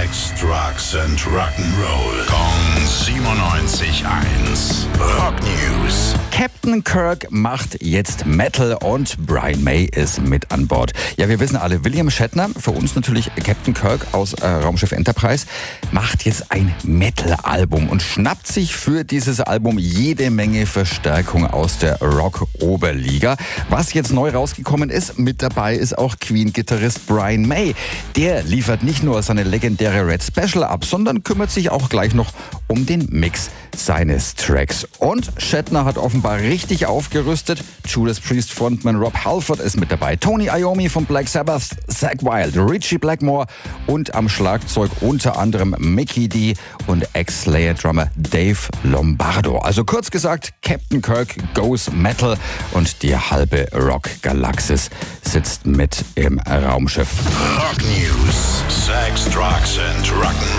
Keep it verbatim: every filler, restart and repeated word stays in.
Sex, Drugs and Rock'n'Roll. Kong siebenundneunzig Komma eins. Rock News. Captain Kirk macht jetzt Metal und Brian May ist mit an Bord. Ja, wir wissen alle, William Shatner, für uns natürlich Captain Kirk aus äh, Raumschiff Enterprise, macht jetzt ein Metal-Album und schnappt sich für dieses Album jede Menge Verstärkung aus der Rock-Oberliga. Was jetzt neu rausgekommen ist, mit dabei ist auch Queen-Gitarrist Brian May. Der liefert nicht nur seine legendäre Red Special ab, sondern kümmert sich auch gleich noch um den Mix seines Tracks. Und Shatner hat offenbar richtig aufgerüstet. Judas Priest Frontman Rob Halford ist mit dabei. Tony Iommi von Black Sabbath, Zakk Wylde, Ritchie Blackmore und am Schlagzeug unter anderem Mikkey Dee und Ex-Slayer-Drummer Dave Lombardo. Also kurz gesagt, Captain Kirk goes Metal und die halbe Rock-Galaxis sitzt mit im Raumschiff. Rock News. Sex, Drugs and Rock'n'Roll.